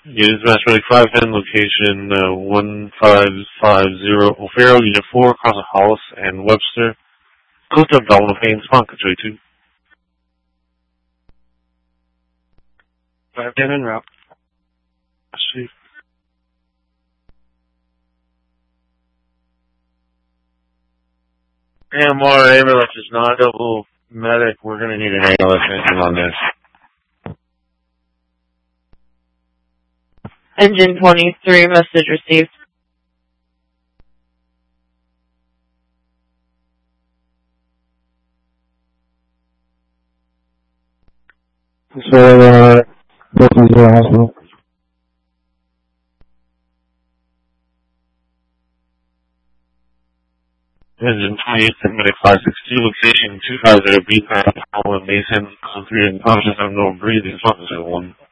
Unit Master 510, location 1550 O'Farrell, Unit 4, across the house and Webster. Close to abdominal pain, spawn control 2. 510 en route. See. AMR ambulance is non-double medic. We're going to need an ALS engine on this. Engine 23, message received. So, Brooklyn to the hospital. Engine 28, Medic 562, location 250 B9, Mason, 3 unconscious, no breathing, 1.